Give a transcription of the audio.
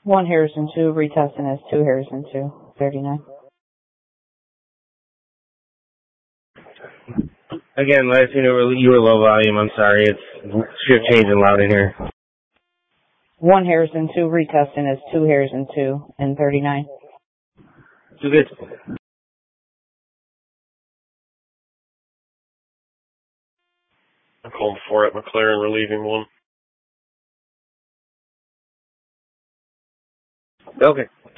1 Harrison 2, retesting as 2 Harrison 2, 39. Again, last you were low volume. I'm sorry. It's shift changing loud in here. 1 Harrison 2, retesting as 2 Harrison 2, and 39. Too good. I'm calling 4 at McLaren, relieving 1. Okay.